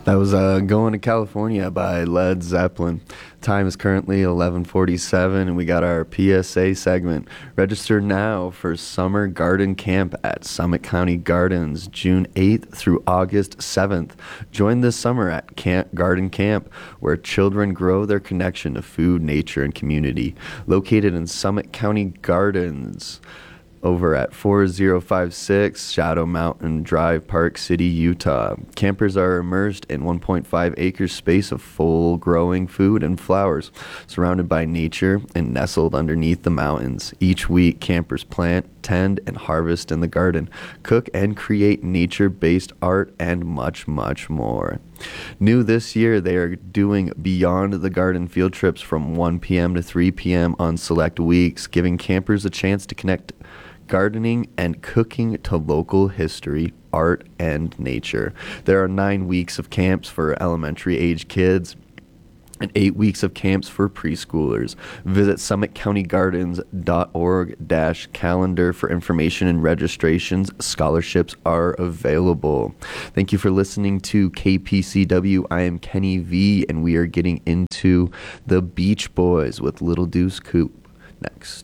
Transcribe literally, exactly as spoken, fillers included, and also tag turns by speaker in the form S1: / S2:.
S1: That was uh, Going to California by Led Zeppelin. Time is currently eleven forty-seven, and we got our P S A segment. Register now for Summer Garden Camp at Summit County Gardens, June eighth through August seventh. Join this summer at Camp Garden Camp, where children grow their connection to food, nature, and community. Located in Summit County Gardens, over at four oh five six Shadow Mountain Drive, Park City, Utah. Campers are immersed in one point five acre space of full-growing food and flowers, surrounded by nature and nestled underneath the mountains. Each week, campers plant, tend, and harvest in the garden, cook and create nature-based art, and much, much more. New this year, they are doing Beyond the Garden field trips from one p.m. to three p.m. on select weeks, giving campers a chance to connect gardening and cooking to local history, art, and nature. There are nine weeks of camps for elementary age kids and eight weeks of camps for preschoolers. Visit summit county gardens dot org dash calendar for information and registrations. Scholarships are available. Thank you for listening to K P C W. I am Kenny V, and we are getting into the Beach Boys with Little Deuce Coupe next.